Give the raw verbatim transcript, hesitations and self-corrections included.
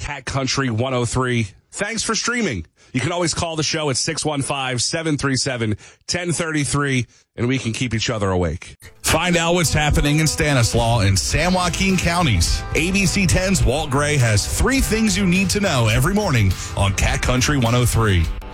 Cat Country one oh three. Thanks for streaming. You can always call the show at six one five, seven three seven, one oh three three, and we can keep each other awake. Find out what's happening in Stanislaus and San Joaquin counties. A B C ten's Walt Gray has three things you need to know every morning on Cat Country one oh three.